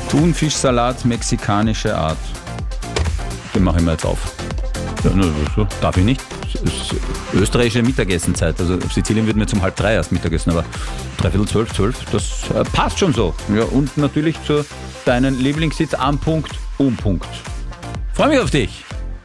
Thunfischsalat, mexikanische Art. Den mache ich mir jetzt auf. Ja, darf ich nicht. Es ist österreichische Mittagessenzeit. Also auf Sizilien wird mir zum 12:30 erst Mittagessen, aber 11:45, das passt schon so. Ja, und natürlich zu deinen Lieblingssitz am Punkt, um Punkt. Freue mich auf dich.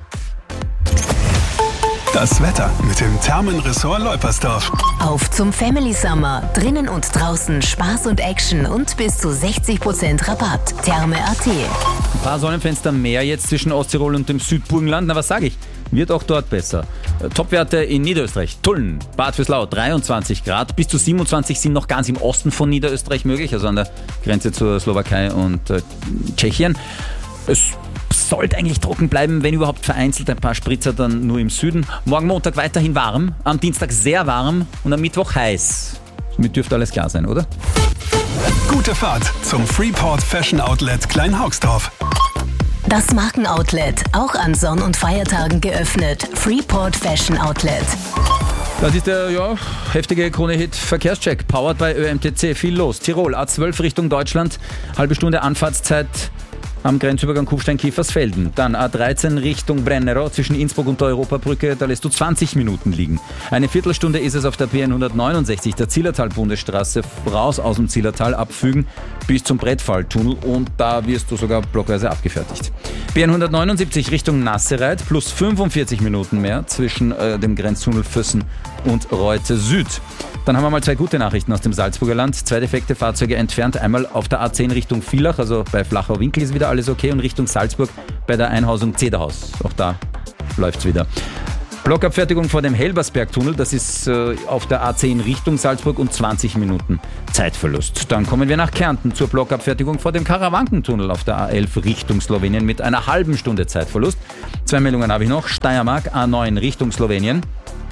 Das Wetter mit dem Thermenressort Leupersdorf. Auf zum Family Summer. Drinnen und draußen Spaß und Action und bis zu 60% Rabatt. Therme.at. Ein paar Sonnenfenster mehr jetzt zwischen Osttirol und dem Südburgenland. Na, was sage ich? Wird auch dort besser. Topwerte in Niederösterreich. Tulln, Bad Vöslau 23 Grad. Bis zu 27 sind noch ganz im Osten von Niederösterreich möglich, also an der Grenze zur Slowakei und Tschechien. Es sollte eigentlich trocken bleiben, wenn überhaupt vereinzelt ein paar Spritzer dann nur im Süden. Morgen Montag weiterhin warm, am Dienstag sehr warm und am Mittwoch heiß. Somit dürfte alles klar sein, oder? Gute Fahrt zum Freeport Fashion Outlet Kleinhaugsdorf. Das Markenoutlet, auch an Sonn- und Feiertagen geöffnet. Freeport Fashion Outlet. Das ist der heftige Krone-Hit-Verkehrscheck, powered by ÖMTC. Viel los. Tirol, A12 Richtung Deutschland, halbe Stunde Anfahrtszeit am Grenzübergang Kufstein-Kiefersfelden. Dann A13 Richtung Brennero zwischen Innsbruck und der Europabrücke, da lässt du 20 Minuten liegen. Eine Viertelstunde ist es auf der BN169, der Zillertal-Bundesstraße, raus aus dem Zillertal abfügen bis zum Brettfalltunnel und da wirst du sogar blockweise abgefertigt. BN179 Richtung Nassereit, plus 45 Minuten mehr zwischen dem Grenztunnel Füssen und Reute Süd. Dann haben wir mal zwei gute Nachrichten aus dem Salzburger Land. 2 defekte Fahrzeuge entfernt. Einmal auf der A10 Richtung Villach, also bei Flachau-Winkel ist wieder alles okay. Und Richtung Salzburg bei der Einhausung Zederhaus. Auch da läuft's wieder. Blockabfertigung vor dem Helbersbergtunnel. Das ist auf der A10 Richtung Salzburg und 20 Minuten Zeitverlust. Dann kommen wir nach Kärnten zur Blockabfertigung vor dem Karawankentunnel auf der A11 Richtung Slowenien mit einer halben Stunde Zeitverlust. 2 Meldungen habe ich noch. Steiermark, A9 Richtung Slowenien.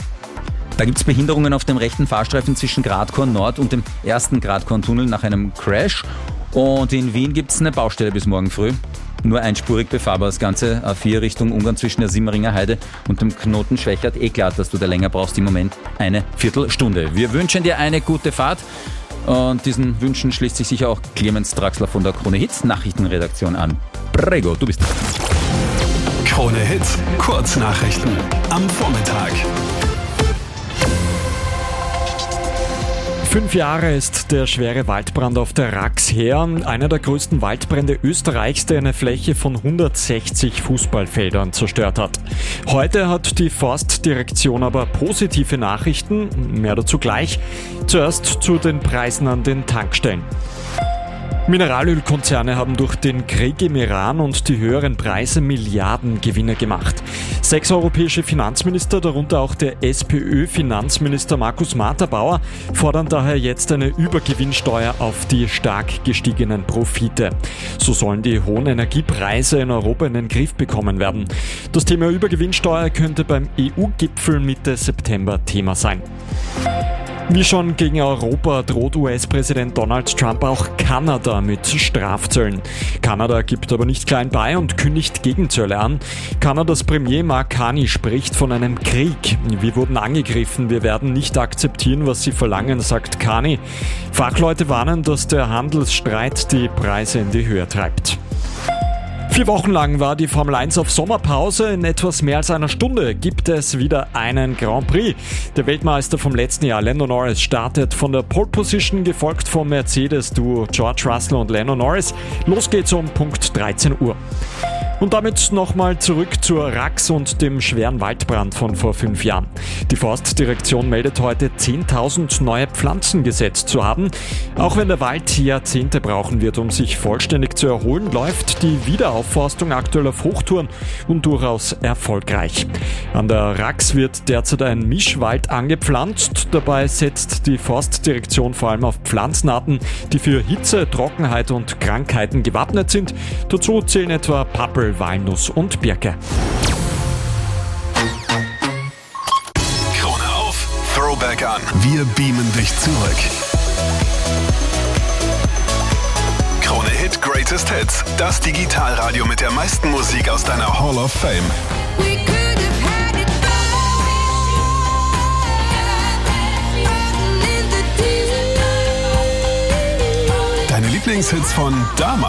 Da gibt es Behinderungen auf dem rechten Fahrstreifen zwischen Gradkorn Nord und dem ersten Gradkorn-Tunnel nach einem Crash. Und in Wien gibt es eine Baustelle bis morgen früh. Nur einspurig befahrbar das Ganze. A4 Richtung Ungarn zwischen der Simmeringer Heide und dem Knoten Schwächert. Klar, dass du da länger brauchst, im Moment eine Viertelstunde. Wir wünschen dir eine gute Fahrt. Und diesen Wünschen schließt sich sicher auch Clemens Draxler von der Krone Hits Nachrichtenredaktion an. Prego, du bist dran. Krone Hits, Kurznachrichten am Vormittag. 5 Jahre ist der schwere Waldbrand auf der Rax her. Einer der größten Waldbrände Österreichs, der eine Fläche von 160 Fußballfeldern zerstört hat. Heute hat die Forstdirektion aber positive Nachrichten. Mehr dazu gleich. Zuerst zu den Preisen an den Tankstellen. Mineralölkonzerne haben durch den Krieg im Iran und die höheren Preise Milliardengewinne gemacht. 6 europäische Finanzminister, darunter auch der SPÖ-Finanzminister Markus Matterbauer, fordern daher jetzt eine Übergewinnsteuer auf die stark gestiegenen Profite. So sollen die hohen Energiepreise in Europa in den Griff bekommen werden. Das Thema Übergewinnsteuer könnte beim EU-Gipfel Mitte September Thema sein. Wie schon gegen Europa droht US-Präsident Donald Trump auch Kanada mit Strafzöllen. Kanada gibt aber nicht klein bei und kündigt Gegenzölle an. Kanadas Premier Mark Carney spricht von einem Krieg. Wir wurden angegriffen, wir werden nicht akzeptieren, was sie verlangen, sagt Carney. Fachleute warnen, dass der Handelsstreit die Preise in die Höhe treibt. 4 Wochen lang war die Formel 1 auf Sommerpause. In etwas mehr als einer Stunde gibt es wieder einen Grand Prix. Der Weltmeister vom letzten Jahr, Lando Norris, startet von der Pole Position, gefolgt vom Mercedes-Duo George Russell und Lando Norris. Los geht's um Punkt 13 Uhr. Und damit nochmal zurück zur Rax und dem schweren Waldbrand von vor 5 Jahren. Die Forstdirektion meldet heute 10.000 neue Pflanzen gesetzt zu haben. Auch wenn der Wald Jahrzehnte brauchen wird, um sich vollständig zu erholen, läuft die Wiederaufforstung aktuell auf Hochtouren und durchaus erfolgreich. An der Rax wird derzeit ein Mischwald angepflanzt. Dabei setzt die Forstdirektion vor allem auf Pflanzenarten, die für Hitze, Trockenheit und Krankheiten gewappnet sind. Dazu zählen etwa Pappel, Walnuss und Birke. Krone auf, Throwback an. Wir beamen dich zurück. Krone Hit Greatest Hits. Das Digitalradio mit der meisten Musik aus deiner Hall of Fame. Deine Lieblingshits von damals.